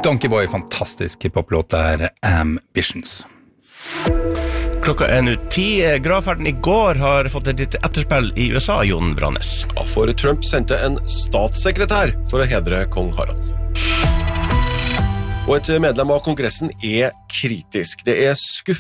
Donkeyboy, fantastisk hiphop-låt der, Ambitions. Klokka nå 10. Gravferden I går har fått et litt etterspill I USA, Jon Brannes. Ja, for Trump sendte en statssekretær for å hedre kong Harald. Og et medlem av kongressen kritisk. Det